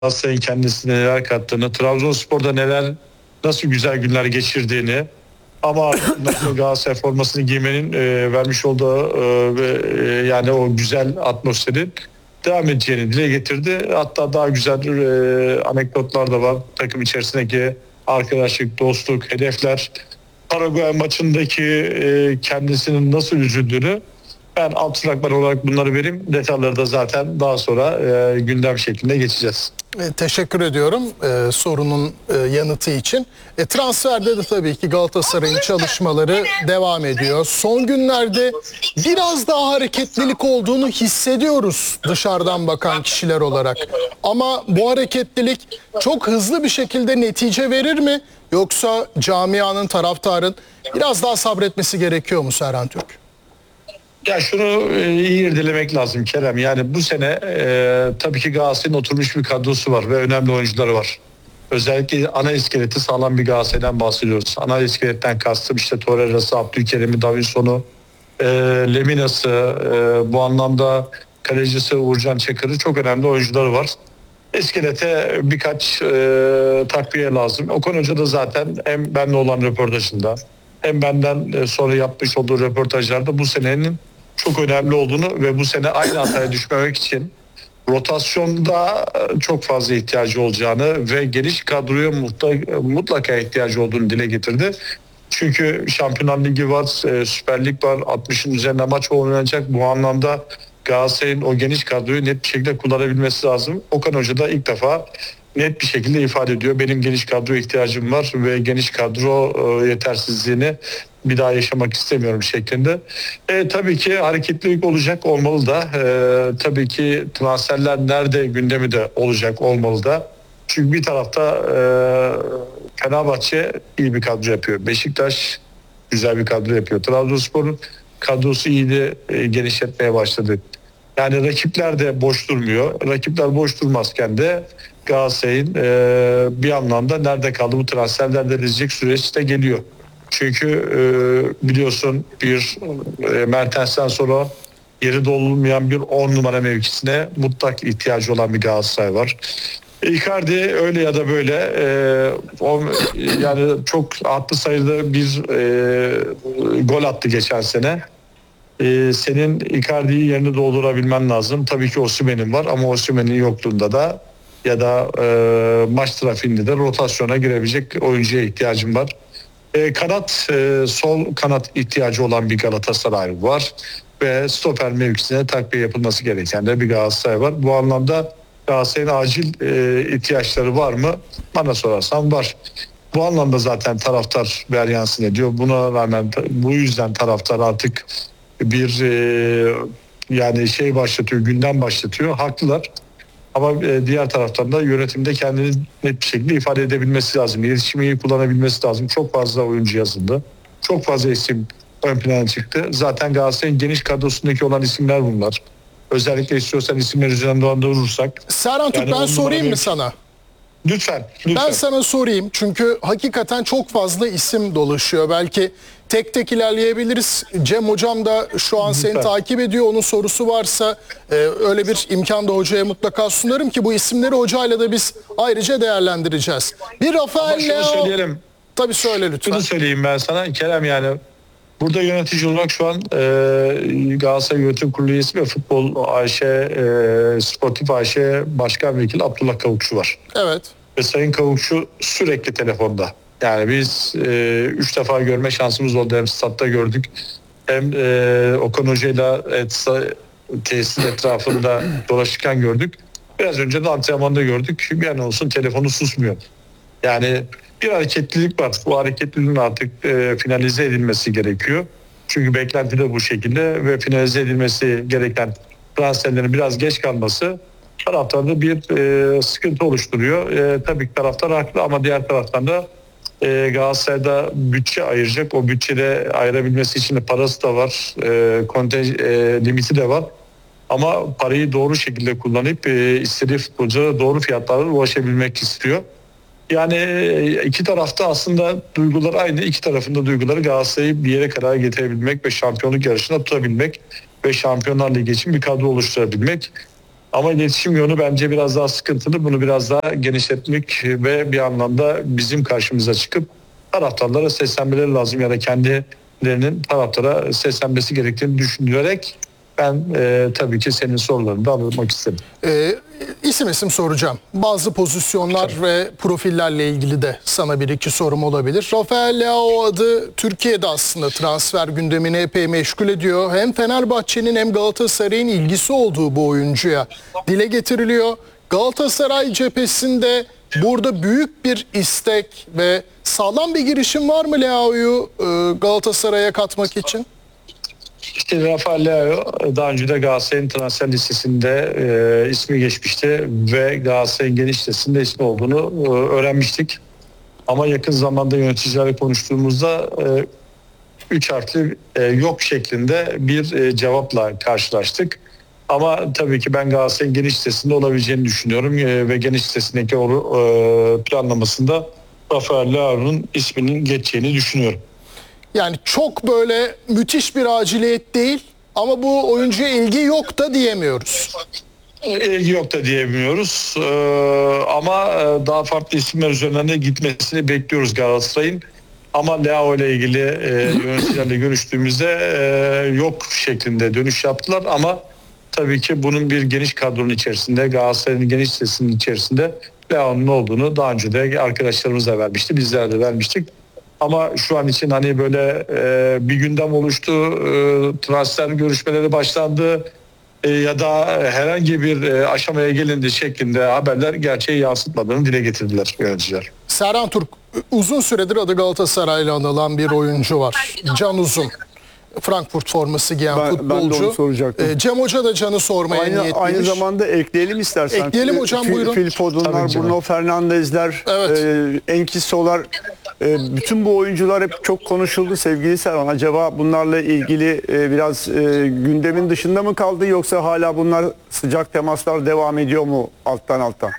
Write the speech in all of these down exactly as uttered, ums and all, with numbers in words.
Galatasaray'ın kendisine neler kattığını, Trabzonspor'da neler, nasıl güzel günler geçirdiğini, ama nasıl Galatasaray formasını giymenin e, vermiş olduğu e, ve e, yani o güzel atmosferin devam edeceğini dile getirdi. Hatta daha güzel e, anekdotlar da var. Takım içerisindeki arkadaşlık, dostluk, hedefler, Paraguay maçındaki e, kendisinin nasıl üzüldüğünü ben alt fragman olarak bunları vereyim. Detayları da zaten daha sonra e, gündem şeklinde geçeceğiz. E, teşekkür ediyorum e, sorunun e, yanıtı için. E, transferde de tabii ki Galatasaray'ın çalışmaları devam ediyor. Son günlerde biraz daha hareketlilik olduğunu hissediyoruz dışarıdan bakan kişiler olarak. Ama bu hareketlilik çok hızlı bir şekilde netice verir mi? Yoksa camianın, taraftarın biraz daha sabretmesi gerekiyor mu Serhan Türk? Ya şunu e, iyi irdelemek lazım Kerem. Yani bu sene e, tabii ki Galatasaray'ın oturmuş bir kadrosu var ve önemli oyuncuları var. Özellikle ana iskeleti sağlam bir Galatasaray'dan bahsediyoruz. Ana iskeletten kastım işte Torreira'sı, Abdülkerim'i, Davinson'u, e, Lemina'sı, e, bu anlamda kalecisi Uğurcan Çakır'ı, çok önemli oyuncuları var. İskelete birkaç e, takviye lazım. Okan Hoca da zaten hem benimle olan röportajında hem benden sonra yapmış olduğu röportajlarda bu senenin çok önemli olduğunu ve bu sene aynı hataya düşmemek için rotasyonda çok fazla ihtiyacı olacağını ve geniş kadroya mutlaka ihtiyacı olduğunu dile getirdi. Çünkü Şampiyonlar Ligi var, Süper Lig var, altmışın üzerinde maç oynanacak. Bu anlamda Galatasaray'ın o geniş kadroyu net bir şekilde kullanabilmesi lazım. Okan Hoca da ilk defa net bir şekilde ifade ediyor. Benim geniş kadro ihtiyacım var ve geniş kadro e, yetersizliğini bir daha yaşamak istemiyorum şeklinde. E, tabii ki hareketlilik olacak, olmalı da. E, tabii ki transferler nerede gündemi de olacak, olmalı da. Çünkü bir tarafta e, Fenerbahçe iyi bir kadro yapıyor. Beşiktaş güzel bir kadro yapıyor. Trabzonspor'un kadrosu iyi de e, genişletmeye başladı. Yani rakipler de boş durmuyor. Rakipler boş durmazken de Galatasaray'ın e, bir anlamda nerede kaldı bu transferler denilecek süreçte geliyor. Çünkü e, biliyorsun bir e, Mertens'ten sonra yeri doldurulmayan bir on numara mevkisine mutlak ihtiyacı olan bir Galatasaray var. Icardi öyle ya da böyle e, o, yani çok attı sayıda bir e, gol attı geçen sene. Ee, senin Icardi'yi yerini doldurabilmen lazım. Tabii ki Osimhen'in var ama Osimhen'in yokluğunda da ya da e, maç trafiğinde de rotasyona girebilecek oyuncuya ihtiyacım var. E, kanat, e, sol kanat ihtiyacı olan bir Galatasaray var ve stoper mevkisine takviye yapılması gereken de bir Galatasaray var. Bu anlamda Galatasaray'ın acil e, ihtiyaçları var mı? Bana sorarsan var. Bu anlamda zaten taraftar veryansın ediyor. Buna rağmen bu yüzden taraftar artık bir e, yani şey başlatıyor, gündem başlatıyor. Haklılar. Ama e, diğer taraftan da yönetimde kendini net bir şekilde ifade edebilmesi lazım. İletişimi iyi kullanabilmesi lazım. Çok fazla oyuncu yazıldı. Çok fazla isim ön plana çıktı. Zaten Galatasaray'ın geniş kadrosundaki olan isimler bunlar. Özellikle istiyorsan isimler üzerinden dolandırırsak. Serhan Türk, yani ben sorayım mı sana? Lütfen, lütfen. Ben sana sorayım çünkü hakikaten çok fazla isim dolaşıyor. Belki tek tek ilerleyebiliriz. Cem hocam da şu an seni lütfen takip ediyor. Onun sorusu varsa e, öyle bir imkan da hocaya mutlaka sunarım ki bu isimleri hocayla da biz ayrıca değerlendireceğiz. Bir Rafael Leo. Söyleyelim. Tabii söyle lütfen. Şunu söyleyeyim ben sana Kerem, yani burada yönetici olarak şu an e, Galatasaray Yönetim Kurulu üyesi ve Futbol A Ş, e, Sportif A Ş Başkan Vekili Abdullah Kavukçu var. Evet. Ve Sayın Kavukçu sürekli telefonda. Yani biz e, üç defa görme şansımız oldu. Hem statta gördük hem e, Okan Hoca'yla et, tesisin etrafında dolaşırken gördük. Biraz önce de antrenmanda gördük. Bir an olsun telefonu susmuyor. Yani bir hareketlilik var. Bu hareketliliğin artık e, finalize edilmesi gerekiyor. Çünkü beklenti de bu şekilde ve finalize edilmesi gereken transferlerin biraz geç kalması taraftarda bir e, sıkıntı oluşturuyor. E, tabii ki taraftar haklı ama diğer taraftan da e, Galatasaray'da bütçe ayıracak. O bütçede ayırabilmesi için de parası da var. E, konten e, limiti de var. Ama parayı doğru şekilde kullanıp e, istediği futbolculara doğru fiyatlara ulaşabilmek istiyor. Yani iki tarafta aslında duygular aynı. İki tarafında duyguları Galatasaray'ı bir yere kadar getirebilmek ve şampiyonluk yarışına tutabilmek ve Şampiyonlar Ligi için bir kadro oluşturabilmek. Ama iletişim yönü bence biraz daha sıkıntılı. Bunu biraz daha genişletmek ve bir anlamda bizim karşımıza çıkıp taraftarlara seslenmeleri lazım ya da kendilerinin taraftara seslenmesi gerektiğini düşünülerek ben e, tabii ki senin sorularını da almak istedim. Ee, isim isim soracağım. Bazı pozisyonlar Tabii. ve profillerle ilgili de sana bir iki sorum olabilir. Rafael Leao adı Türkiye'de aslında transfer gündemini epey meşgul ediyor. Hem Fenerbahçe'nin hem Galatasaray'ın ilgisi olduğu bu oyuncuya dile getiriliyor. Galatasaray cephesinde burada büyük bir istek ve sağlam bir girişim var mı Leao'yu e, Galatasaray'a katmak için? İşte Rafael Leao daha önce de Galatasaray'ın transfer listesinde e, ismi geçmişti ve Galatasaray'ın geniş listesinde ismi olduğunu e, öğrenmiştik. Ama yakın zamanda yöneticilerle konuştuğumuzda üç harfli e, yok şeklinde bir e, cevapla karşılaştık. Ama tabii ki ben Galatasaray'ın geniş listesinde olabileceğini düşünüyorum e, ve geniş listesindeki o e, planlamasında Rafael Leao'nun isminin geçeceğini düşünüyorum. Yani çok böyle müthiş bir aciliyet değil ama bu oyuncuya ilgi yok da diyemiyoruz. İlgi yok da diyemiyoruz ee, ama daha farklı isimler üzerinden de gitmesini bekliyoruz Galatasaray'ın. Ama Leao ile ilgili e, yöneticilerle görüştüğümüzde e, yok şeklinde dönüş yaptılar ama tabii ki bunun bir geniş kadronun içerisinde, Galatasaray'ın geniş listesinin içerisinde Leao'nun olduğunu daha önce de arkadaşlarımız da vermişti, bizler de vermiştik. Ama şu an için hani böyle e, bir gündem oluştu, e, transfer görüşmeleri başlandı e, ya da herhangi bir e, aşamaya gelindi şeklinde haberler gerçeği yansıtmadığını dile getirdiler yöneticiler. Serhan Turk uzun süredir adı Galatasaray'la anılan bir oyuncu var. Can Uzun. Frankfurt forması giyen Ben, futbolcu. ben de onu soracaktım. Ee, Cem Hoca da Can'ı sormaya Aynı, niyetliymiş. aynı zamanda ekleyelim istersen. Ekleyelim hocam, Phil, buyurun. Phil Foden'lar, Tabii canım. Bruno Fernandes'ler, Evet. e, Enkisso'lar. E, bütün bu oyuncular hep çok konuşuldu sevgili Serhan. Acaba bunlarla ilgili e, biraz e, gündemin dışında mı kaldı yoksa hala bunlar sıcak temaslar devam ediyor mu alttan alttan?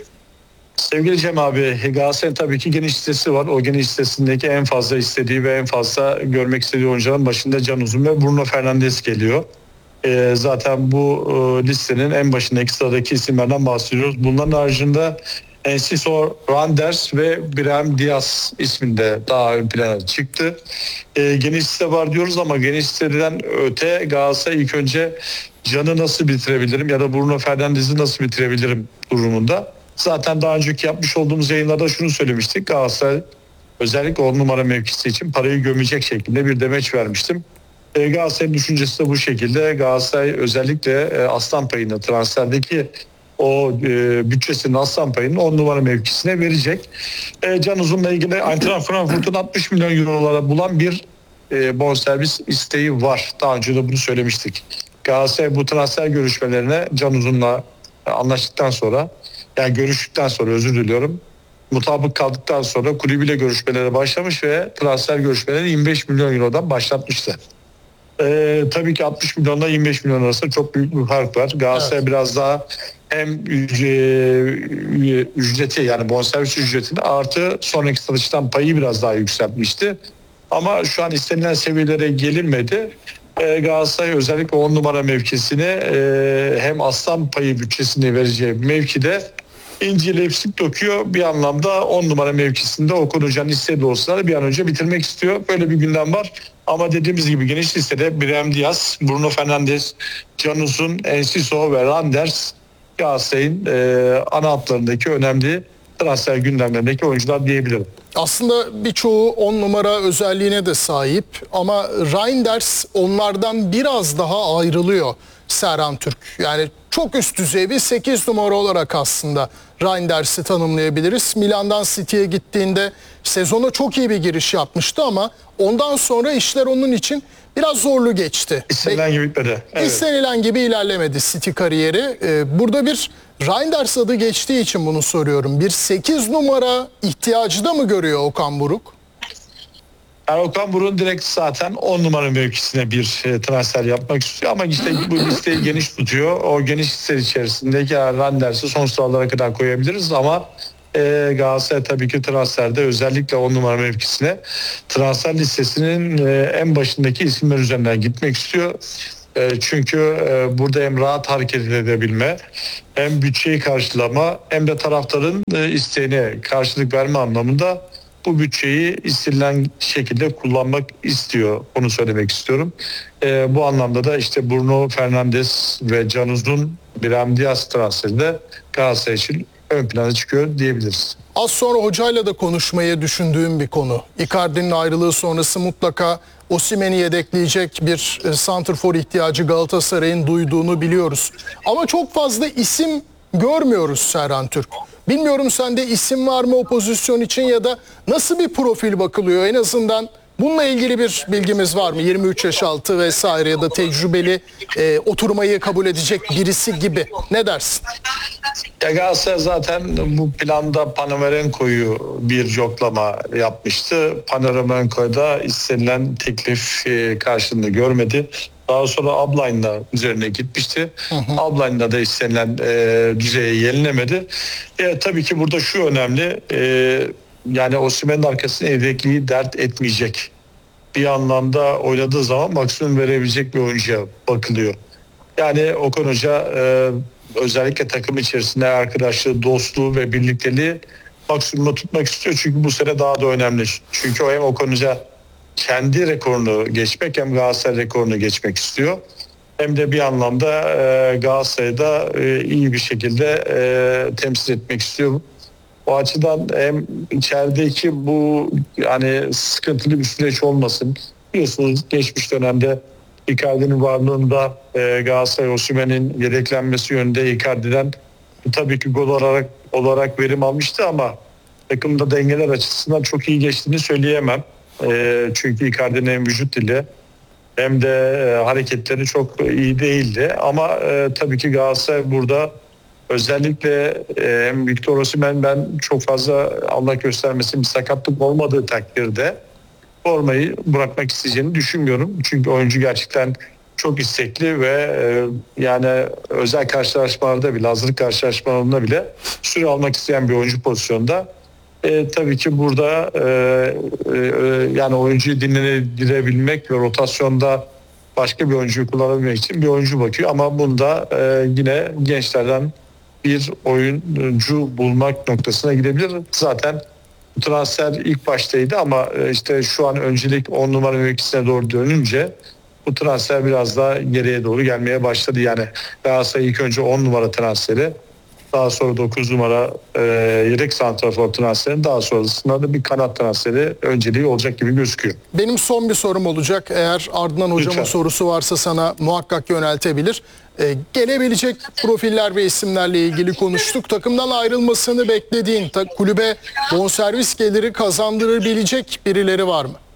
Sevgili Cem abi, Galatasaray'ın tabii ki geniş listesi var. O geniş listesindeki en fazla istediği ve en fazla görmek istediği oyuncuların başında Can Uzun ve Bruno Fernandes geliyor. Ee, zaten bu e, listenin en başındaki sıradaki isimlerden bahsediyoruz. Bunların haricinde Enciso Randers ve Brahim Diaz isminde daha ön plana çıktı. Ee, geniş liste var diyoruz ama geniş listeden öte Galatasaray ilk önce Can'ı nasıl bitirebilirim ya da Bruno Fernandes'i nasıl bitirebilirim durumunda. Zaten daha önceki yapmış olduğumuz yayınlarda şunu söylemiştik. Galatasaray özellikle on numara mevkisi için parayı gömecek şekilde bir demeç vermiştim. E, Galatasaray'ın düşüncesi de bu şekilde. Galatasaray özellikle e, aslan payını transferdeki o e, bütçesinin aslan payını on numara mevkisine verecek. E, Can Uzun'la ilgili Eintracht Frankfurt'un altmış milyon eurolara bulan bir e, bonservis isteği var. Daha önce de bunu söylemiştik. Galatasaray bu transfer görüşmelerine Can Uzun'la anlaştıktan sonra, yani görüştükten sonra özür diliyorum, mutabık kaldıktan sonra kulübüyle görüşmelere başlamış ve transfer görüşmeleri yirmi beş milyon eurodan başlatmıştı. Ee, tabii ki altmış milyonla yirmi beş milyon arasında çok büyük bir fark var. Galatasaray evet. biraz daha hem ücreti yani bonservis ücretini artı sonraki satıştan payı biraz daha yükseltmişti. Ama şu an istenilen seviyelere gelinmedi. Ee, Galatasaray özellikle on numara mevkisini e, hem aslan payı bütçesini vereceği mevkide İncil'e sık döküyor. Bir anlamda on numara mevkisinde Okan Hoca'nın istediği olsalar bir an önce bitirmek istiyor. Böyle bir gündem var. Ama dediğimiz gibi geniş listede Brahim Diaz, Bruno Fernandes, Can Uzun, Enciso ve Randers Galatasaray'ın e, ana hatlarındaki önemli transfer gündemlerindeki oyuncular diyebilirim. Aslında birçoğu on numara özelliğine de sahip ama Reinders onlardan biraz daha ayrılıyor Serhan Türk. Yani çok üst düzey bir sekiz numara olarak aslında Reinders'i tanımlayabiliriz. Milan'dan City'ye gittiğinde sezona çok iyi bir giriş yapmıştı ama ondan sonra işler onun için biraz zorlu geçti. İstenilen gibi bitmedi. Evet. İstenilen gibi ilerlemedi City kariyeri. Ee, burada bir Reinders adı geçtiği için bunu soruyorum. Bir sekiz numara ihtiyacı da mı görüyor Okan Buruk? Yani Okan Buruk'un direkt zaten on numara mevkisine bir e, transfer yapmak istiyor ama işte bu listeyi geniş tutuyor. O geniş liste içerisindeki Randers'i son sıralara kadar koyabiliriz ama e, Galatasaray tabii ki transferde özellikle on numara mevkisine transfer listesinin e, en başındaki isimler üzerinden gitmek istiyor. E, çünkü e, burada hem rahat hareket edebilme, hem bütçeyi karşılama, hem de taraftarın e, isteğine karşılık verme anlamında bu bütçeyi istenilen şekilde kullanmak istiyor. Onu söylemek istiyorum. E, bu anlamda da işte Bruno Fernandes ve Can Uzun, Brahim Diaz transferi de Galatasaray için ön plana çıkıyor diyebiliriz. Az sonra hocayla da konuşmayı düşündüğüm bir konu. Icardi'nin ayrılığı sonrası mutlaka Osimhen'i yedekleyecek bir e, santrfor ihtiyacı Galatasaray'ın duyduğunu biliyoruz. Ama çok fazla isim görmüyoruz Serhan Türk. Bilmiyorum sende isim var mı o pozisyon için ya da nasıl bir profil bakılıyor, en azından bununla ilgili bir bilgimiz var mı? yirmi üç yaş altı vesaire ya da tecrübeli, e, oturmayı kabul edecek birisi gibi. Ne dersin? Ya Galatasaray zaten bu planda Panarenko'yu bir yoklama yapmıştı. Panarenko'da istenilen teklif e, karşılığını görmedi. Daha sonra Ablain'la üzerine gitmişti. Ablain'la da istenilen e, düzeyi yenilemedi. E, tabii ki burada şu önemli. E, yani Osimhen'in arkasına yedekliği dert etmeyecek. Bir anlamda oynadığı zaman maksimum verebilecek bir oyuncuya bakılıyor. Yani Okan Hoca e, özellikle takım içerisinde arkadaşlığı, dostluğu ve birlikteliği maksimumda tutmak istiyor. Çünkü bu sene daha da önemli. Çünkü o hem Okan Hoca kendi rekorunu geçmek hem Galatasaray rekorunu geçmek istiyor. Hem de bir anlamda e, Galatasaray'da e, iyi bir şekilde e, temsil etmek istiyor. O açıdan hem içerideki bu yani sıkıntılı bir süreç olmasın. Biliyorsunuz geçmiş dönemde Icardi'nin varlığında e, Galatasaray Osimhen'in yedeklenmesi yönünde Icardi'den tabii ki gol olarak olarak verim almıştı ama takımda dengeler açısından çok iyi geçtiğini söyleyemem. E, çünkü Icardi'nin hem vücut dili hem de e, hareketleri çok iyi değildi. Ama e, tabii ki Galatasaray burada özellikle e, hem Victor Osimhen ben çok fazla Allah göstermesin bir sakatlık olmadığı takdirde formayı bırakmak isteyeceğini düşünmüyorum. Çünkü oyuncu gerçekten çok istekli ve e, yani özel karşılaşmalarda bile, hazırlık karşılaşmalarında bile süre almak isteyen bir oyuncu pozisyonda. E, tabii ki burada e, e, yani oyuncuyu dinlendirebilmek ve rotasyonda başka bir oyuncuyu kullanabilmek için bir oyuncu bakıyor. Ama bunda e, yine gençlerden bir oyuncu bulmak noktasına gidebilir. Zaten transfer ilk baştaydı ama işte şu an öncelik on numara mevkisine doğru dönünce bu transfer biraz daha geriye doğru gelmeye başladı. Yani Galatasaray ilk önce on numara transferi, daha sonra dokuz numara e, yedek santrafor transferi, daha sonrasında da bir kanat transferi önceliği olacak gibi gözüküyor. Benim son bir sorum olacak. Eğer ardından hocamın Lütfen. sorusu varsa sana muhakkak yöneltebilir. Ee, gelebilecek profiller ve isimlerle ilgili konuştuk. Takımdan ayrılmasını beklediğin, ta, kulübe bonservis geliri kazandırabilecek birileri var mı?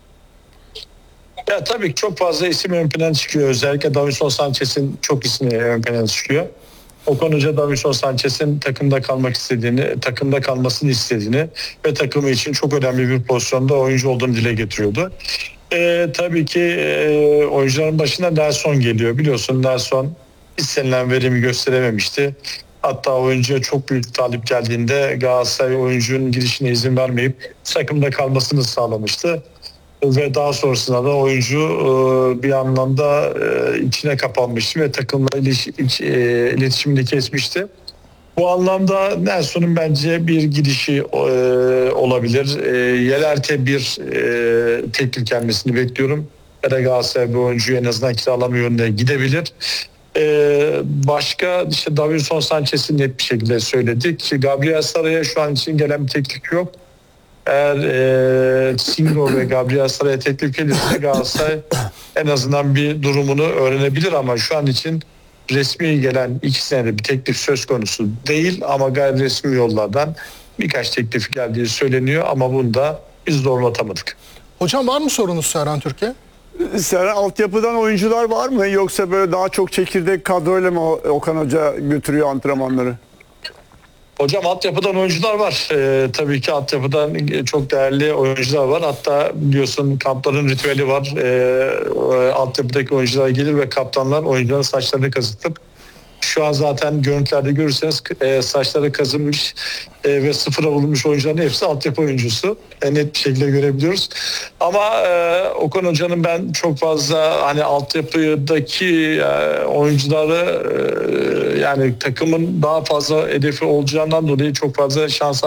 Ya tabii ki çok fazla isim ön plana çıkıyor. Özellikle Davinson Sanchez'in çok ismi ön plana çıkıyor. Okan Hoca Davinson Sanchez'in takımda kalmak istediğini, takımda kalmasını istediğini ve takımı için çok önemli bir pozisyonda oyuncu olduğunu dile getiriyordu. Ee, tabii ki e, oyuncuların başına Nelson geliyor. Biliyorsun Nelson istenilen verimi gösterememişti. Hatta oyuncuya çok büyük talip geldiğinde Galatasaray oyuncunun girişine izin vermeyip takımda kalmasını sağlamıştı. Ve daha sonrasında da oyuncu e, bir anlamda e, içine kapanmıştı ve takımla iliş, iç, e, iletişimini kesmişti. Bu anlamda Nelson'un bence bir gidişi e, olabilir. E, Yeler'te bir e, teklif gelmesini bekliyorum. Ya da Galatasaray bir oyuncuyu en azından kiralama yönüne gidebilir. Ee, başka işte Davinson Sanchez'in net bir şekilde söyledik. Gabriel Saray'a şu an için gelen bir teklif yok. Eğer e, Singo ve Gabriel Saray'a teklif gelirse Galatasaray en azından bir durumunu öğrenebilir ama şu an için resmi gelen ikisine de bir teklif söz konusu değil ama gayri resmi yollardan birkaç teklif geldiği söyleniyor ama bunu da biz zorlatamadık. Hocam var mı sorunuz Serhan Türkiye? Serhan, altyapıdan oyuncular var mı yoksa böyle daha çok çekirdek kadroyla mı Okan Hoca götürüyor antrenmanları? Hocam altyapıdan oyuncular var. Ee, tabii ki altyapıdan çok değerli oyuncular var. Hatta biliyorsun kampların ritüeli var. Ee, altyapıdaki oyuncular gelir ve kaptanlar oyuncuların saçlarını kazıtıp Şu an zaten görüntülerde görürseniz e, saçları kazınmış e, ve sıfıra vurulmuş oyuncuların hepsi altyapı oyuncusu. E, net bir şekilde görebiliyoruz. Ama e, Okan Hoca'nın ben çok fazla hani altyapıdaki e, oyuncuları e, yani takımın daha fazla hedefi olacağından dolayı çok fazla şans